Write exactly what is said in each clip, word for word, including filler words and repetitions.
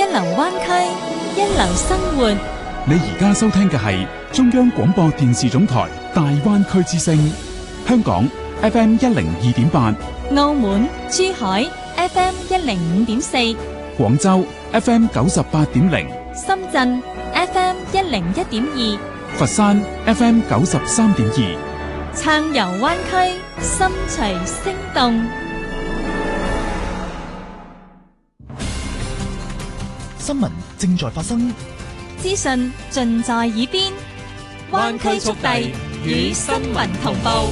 流灣區，一流生活。 你而家收聽嘅係中央廣播電視總台大灣區之聲，香港 F M 一零二點八， 澳門、珠海 F M 一零五點四， 廣州 F M 九十八點零， 深圳 F M 一零一點二， 佛山 F M 九十三點二。 暢遊灣區，心隨聲動。 新聞正在發生， 資訊盡在耳邊，灣區速遞與新聞同步。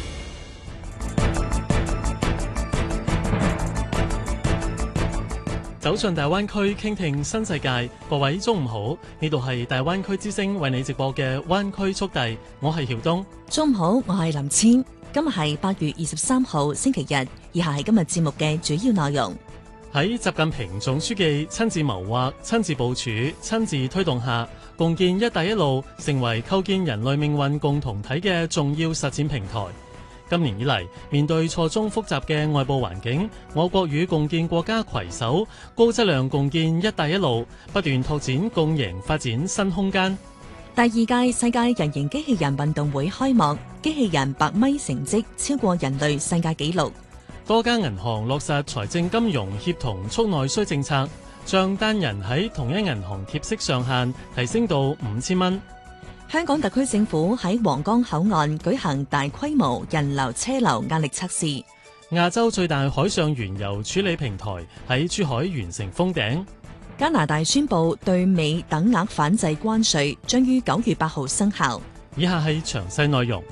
走進大灣區，傾聽新世界。各位中午好，呢度係大灣區之聲為你直播嘅灣區速遞，我係曉東。 中午好，我係林千。今日係八月二十三號星期日，以下係今日節目嘅主要內容。 喺習近平總書記親自謀劃、親自部署、親自推動下，共建一帶一路成為構建人類命運共同體嘅重要實踐平台。今年以嚟，面對錯綜複雜嘅外部環境，我國與共建國家攜手，高質量共建一帶一路，不斷拓展共贏發展新空間。 第二屆世界人形機器人運動會開幕，機器人百米成績超過人類世界紀錄。 多家銀行落實財政金融協同促內需政策，將單人喺同一銀行貼息上限提升到五千蚊。 香港特區政府喺皇崗口岸舉行大規模人流車流壓力測試。 亞洲最大海上原油處理平台喺珠海完成封頂。 加拿大宣布對美等額反制關稅將於九月八號生效。 以下係詳細內容。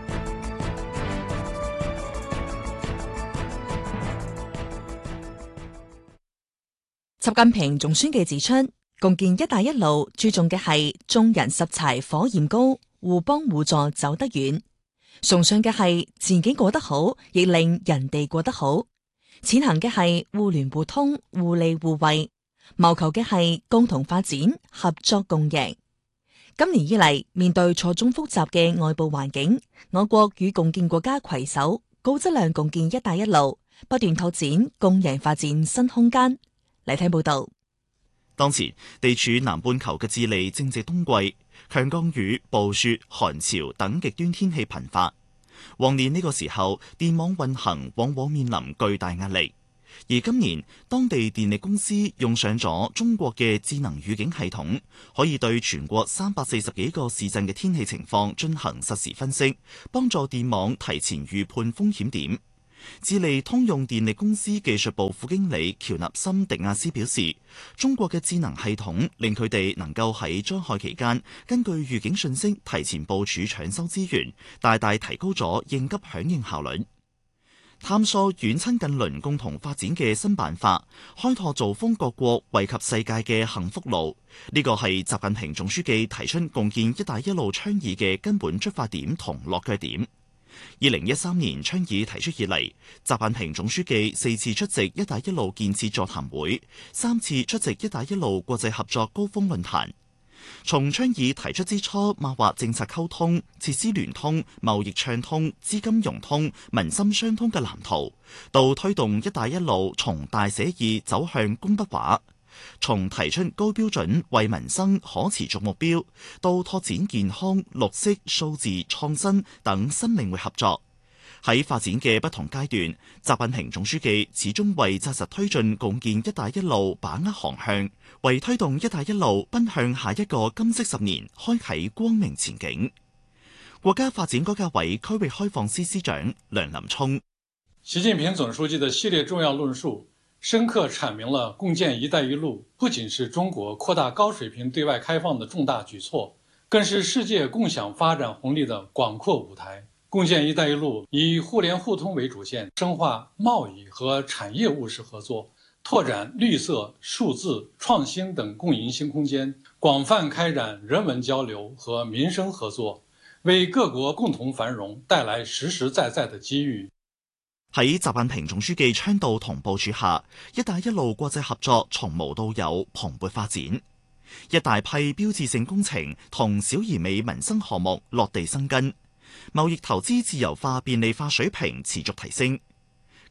習近平總書記指出，共建一帶一路注重嘅係眾人拾柴火焰高，互幫互助走得遠，崇尚嘅係自己過得好，亦令人哋過得好，踐行嘅係互聯互通、互利互惠，謀求嘅係共同發展、合作共贏。今年以嚟，面對錯綜複雜嘅外部環境，我國與共建國家攜手，高質量共建一帶一路，不斷拓展共贏發展新空間。嚟睇報道。 當前地處南半球嘅智利正值冬季，強降雨、暴雪、寒潮等極端天氣頻發。往年呢個時候，電網運行往往面臨巨大壓力。而今年，當地電力公司用上咗中國嘅智能預警系統，可以對全國三百四十幾個市鎮嘅天氣情況進行實時分析，幫助電網提前預判風險點。智利通用電力公司技術部副經理喬納森迪亞斯表示，中國嘅智能系統令佢哋能夠喺災害期間根據預警信息提前部署搶修資源，大大提高咗應急響應效率。探索遠親近鄰共同發展嘅新辦法，開拓造福各國惠及世界嘅幸福路，呢個係習近平總書記提出共建一帶一路倡議嘅根本出發點同落腳點。二零一三年倡議提出以嚟，習近平總書記四次出席一帶一路建設座談會，三次出席一帶一路國際合作高峰論壇。從倡議提出之初，擘劃政策溝通、設施聯通、貿易暢通、資金融通、民心相通嘅藍圖，到推動一帶一路從大寫意走向功德畫。從提出高標準為民生可持續目標，到拓展健康、綠色、數字、創新等新領域合作，喺發展嘅不同階段，習近平總書記始終為紮實推進共建一帶一路把握航向，為推動一帶一路奔向下一個金色十年開啟光明前景。國家發展改革委區域開放司司長梁林聰， 習近平總書記的系列重要論述深刻闡明了共建“一帶一路”不僅是中國擴大高水平對外開放的重大舉措，更是世界共享發展紅利的廣闊舞台。共建“一帶一路”以互聯互通為主線，深化貿易和產業務實合作，拓展綠色、數字、創新等共贏新空間，廣泛開展人文交流和民生合作，為各國共同繁榮帶來實實在在的機遇。 喺習近平總書記倡導同部署下，一帶一路國際合作從無到有蓬勃發展，一大批標誌性工程同小而美民生項目落地生根，貿易投資自由化便利化水平持續提升。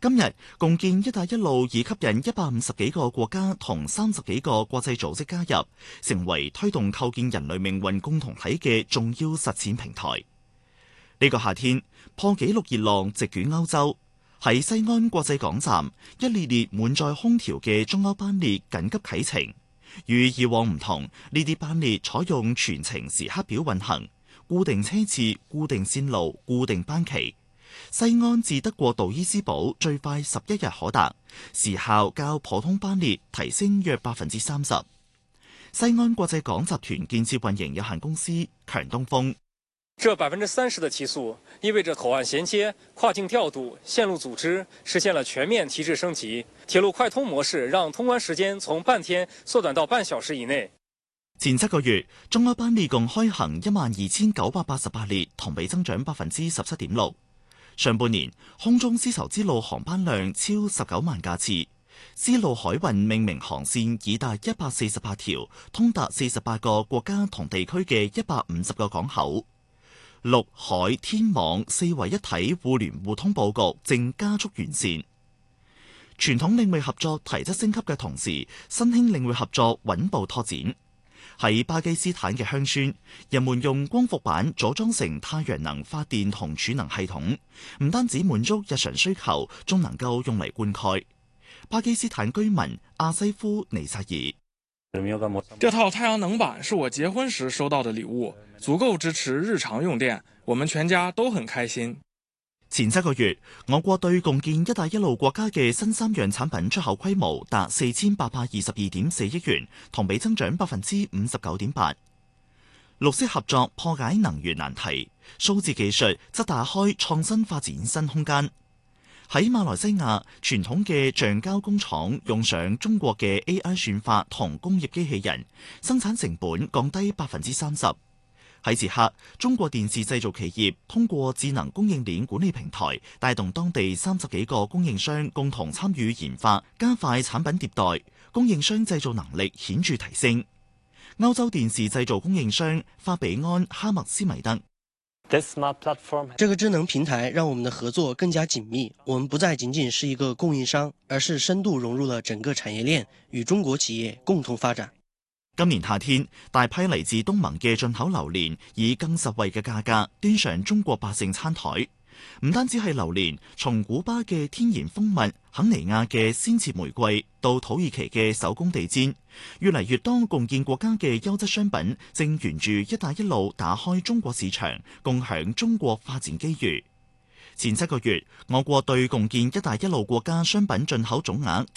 今日共建「一帶一路」已吸引一百五十幾個國家同三十幾個國際組織加入，成為推動構建人類命運共同體嘅重要實踐平台。呢個夏天，破紀錄熱浪席捲歐洲。喺西安國際港站，一列列滿載空調嘅中歐班列緊急啟程。與以往唔同，呢啲班列採用全程時刻表運行，固定車次、固定線路、固定班期。西安至德國杜伊斯堡最快十一日可達，時效較普通班列提升約百分之三十。西安國際港集團建設運營有限公司強東風。 這百分之三十的提速，意味着口岸銜接、跨境調度、線路組織實現了全面提質升級。鐵路快通模式讓通關時間從半天縮短到半小時以內。 前七個月，中歐班列共開行一萬二千九百八十八列，同比增長百分之十七點六。上半年，空中絲綢之路航班量超十九萬架次，絲路海運命名航線已達一百四十八條，通達四十八個國家同地區嘅一百五十個港口。陸海天網四維一體互聯互通佈局正加速完善，傳統領域合作提質升級嘅同時，新興領域合作穩步拓展。喺巴基斯坦嘅鄉村，人們用光伏板組裝成太陽能發電同儲能系統，唔單止滿足日常需求，仲能夠用嚟灌溉。巴基斯坦居民阿西夫尼薩爾。 這套太陽能板是我結婚時收到的禮物，足夠支持日常用電，我們全家都很開心。 前七個月，我國對共建「一帶一路」國家嘅新三樣產品出口規模達四千八百二十二點四億元，同比增長百分之五十九點八。綠色合作破解能源難題，數字技術則打開創新發展新空間。喺馬來西亞，傳統嘅橡膠工廠用上中國嘅 A I 算法同工業機器人，生產成本降低百分之三十。喺捷克，中國電視製造企業通過智能供應鏈管理平台，帶動當地三十幾個供應商共同參與研發，加快產品迭代，供應商製造能力顯著提升。歐洲電視製造供應商法比安哈默斯米德。 這個智能平台讓我們的合作更加緊密，我們不再僅僅是一個供應商，而是深度融入了整個產業鏈，與中國企業共同發展。 今年夏天，大批嚟自東盟嘅進口榴蓮以更實惠嘅價格端上中國百姓餐台。唔單止係榴蓮，從古巴嘅天然蜂蜜、肯尼亞嘅鮮切玫瑰到土耳其嘅手工地氈，越嚟越多共建國家嘅優質商品正沿住一帶一路打開中國市場，共享中國發展機遇。前七個月，我國對共建一帶一路國家商品進口總額